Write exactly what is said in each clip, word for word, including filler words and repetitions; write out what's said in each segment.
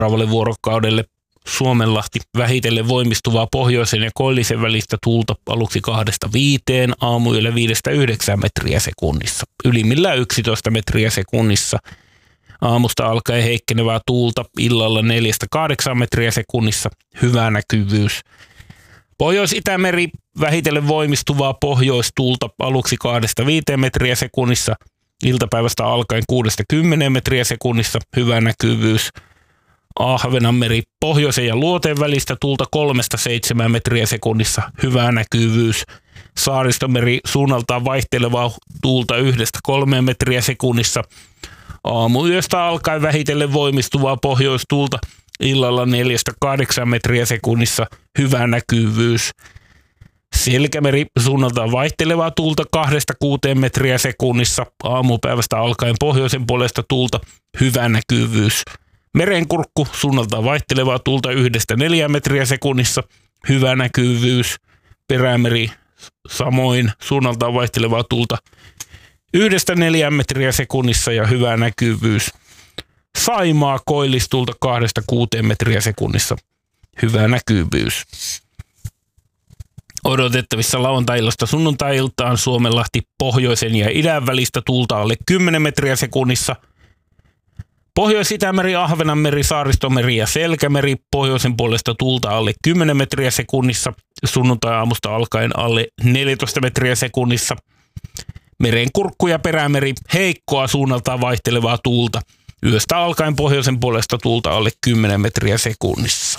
Seuraavalle vuorokaudelle Suomenlahti vähitellen voimistuvaa pohjoisen ja koillisen välistä tuulta aluksi kahdesta viiteen, aamuyöllä viidestä yhdeksään metriä sekunnissa. Ylimmillään yksitoista metriä sekunnissa. Aamusta alkaen heikkenevää tuulta, illalla neljästä kahdeksaan metriä sekunnissa. Hyvä näkyvyys. Pohjois-Itämeri vähitellen voimistuvaa pohjoistuulta aluksi kahdesta viiteen metriä sekunnissa. Iltapäivästä alkaen kuudesta kymmeneen metriä sekunnissa. Hyvä näkyvyys. Ahvenanmeri pohjoisen ja luoteen välistä tuulta kolmesta seitsemään metriä sekunnissa. Hyvä näkyvyys. Saaristomeri suunnaltaan vaihtelevaa tuulta yhdestä kolmeen metriä sekunnissa. Aamuyöstä alkaen vähitellen voimistuvaa pohjoistuulta illalla neljästä kahdeksaan metriä sekunnissa. Hyvä näkyvyys. Selkämeri suunnaltaan vaihtelevaa tuulta kahdesta kuuteen metriä sekunnissa. Aamupäivästä alkaen pohjoisen puolesta tuulta. Hyvä näkyvyys. Merenkurkku suunnaltaan vaihtelevaa tuulta yhdestä neljään metriä sekunnissa. Hyvä näkyvyys. Perämeri samoin suunnaltaan vaihtelevaa tuulta yhdestä neljään metriä sekunnissa ja hyvä näkyvyys. Saimaa koillistulta kahdesta kuuteen metriä sekunnissa. Hyvä näkyvyys. Odotettavissa lauantai-illasta sunnuntai-iltaan Suomenlahti pohjoisen ja idän välistä tuulta alle kymmenen metriä sekunnissa. Pohjois-Itämeri, Ahvenanmeri, Saaristomeri ja Selkämeri pohjoisen puolesta tuulta alle kymmenen metriä sekunnissa. Sunnuntai-aamusta alkaen alle neljätoista metriä sekunnissa. Merenkurkku ja Perämeri heikkoa suunnaltaan vaihtelevaa tuulta. Yöstä alkaen pohjoisen puolesta tuulta alle kymmenen metriä sekunnissa.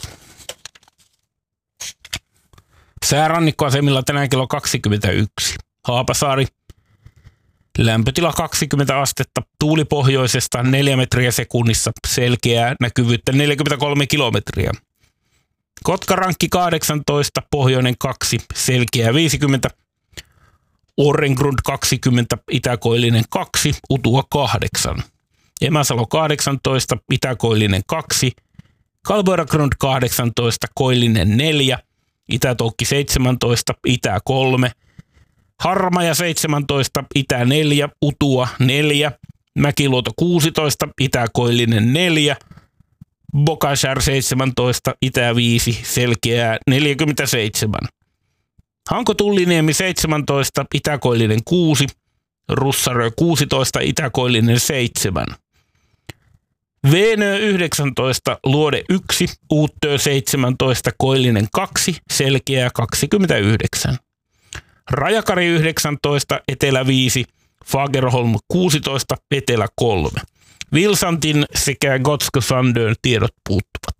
Säärannikkoasemilla tänään kello kaksikymmentäyksi. Haapasaari. Lämpötila kaksikymmentä astetta, tuuli pohjoisesta neljä metriä sekunnissa, selkeää näkyvyyttä neljäkymmentäkolme kilometriä. Kotkarankki kahdeksantoista, pohjoinen kaksi, selkeää viisikymmentä. Orrengrund kaksikymmentä, itäkoillinen kaksi, utua kahdeksan. Emäsalo kahdeksantoista, itäkoillinen kaksi. Kalvoiragrund kahdeksantoista, koillinen neljä. Itätoukki seitsemäntoista, itä kolme. Harmaja seitsemäntoista, itä neljä, utua neljä. Mäkiluoto kuusitoista, itäkoillinen neljä. Bokashär seitsemäntoista, itä viisi, selkeää neljäkymmentäseitsemän. Hanko Tulliniemi seitsemäntoista, itäkoillinen kuusi. Russarö kuusitoista, itäkoillinen seitsemän. Veenö yhdeksäntoista, luode yksi, Uuttöö seitsemäntoista, koillinen kaksi, selkeää kaksikymmentäyhdeksän. Rajakari yhdeksäntoista, etelä viisi, Fagerholm kuusitoista, etelä kolme. Vilsantin sekä Gotsko Sandön tiedot puuttuvat.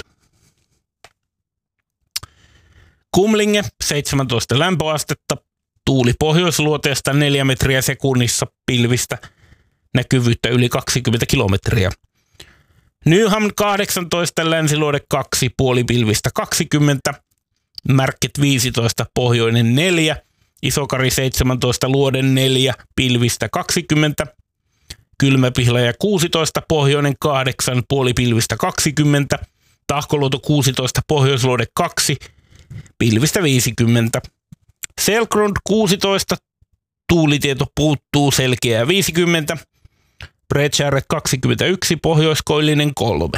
Kumlinge seitsemäntoista lämpöastetta, tuuli pohjoisluoteesta neljä metriä sekunnissa, pilvistä, näkyvyyttä yli kaksikymmentä kilometriä. Nyhamn kahdeksantoista, länsiluode kaksi, puolipilvistä kaksikymmentä, Märket viisitoista, pohjoinen neljä, Isokari seitsemäntoista, luode neljä, pilvistä kaksikymmentä, Kylmäpihlaja kuusitoista, pohjoinen kahdeksan, puolipilvistä kaksikymmentä, Tahkoluoto kuusitoista, pohjoisluode kaksi, pilvistä viisikymmentä. Selkrund kuusitoista, tuulitieto puuttuu, selkeää viisikymmentä. Bredshäret kaksikymmentäyksi, pohjoiskoillinen kolme.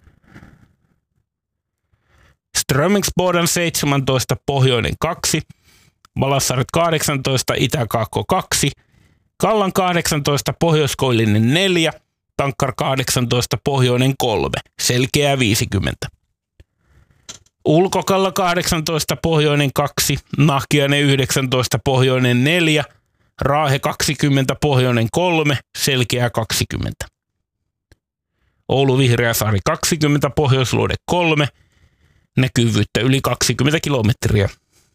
Strömingsboden seitsemäntoista, pohjoinen kaksi. Valassaret kahdeksantoista, itäkaakko kaksi. Kallan kahdeksantoista, pohjoiskoillinen neljä. Tankkar kahdeksantoista, pohjoinen kolme. Selkeää viisikymmentä. Ulkokalla kahdeksantoista, pohjoinen kaksi. Nahkiainen yhdeksäntoista, pohjoinen neljä. Raahe kaksikymmentä, pohjoinen kolme, selkeää kaksikymmentä. Oulu Vihreäsaari kaksikymmentä, pohjoisluode kolme, näkyvyyttä yli kaksikymmentä kilometriä.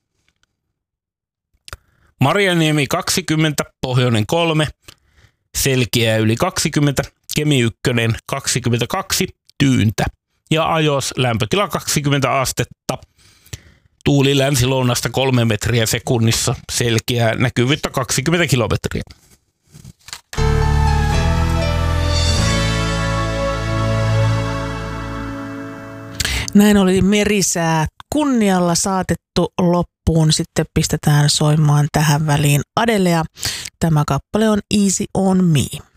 Marjaniemi kaksikymmentä, pohjoinen kolme, selkeää yli kaksikymmentä. Kemi ykkönen kaksikymmentäkaksi, tyyntä. Ja Ajos lämpötila kaksikymmentä astetta. Tuuli länsilounasta kolme metriä sekunnissa, selkeää näkyvyyttä kaksikymmentä kilometriä. Näin oli merisää kunnialla saatettu loppuun. Sitten pistetään soimaan tähän väliin Adelea. Tämä kappale on Easy on Me.